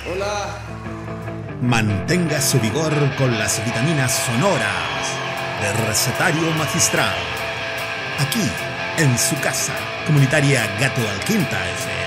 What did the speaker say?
Hola. Mantenga su vigor con las vitaminas sonoras de Recetario Magistral. Aquí, en su casa comunitaria Gato Alquinta FM.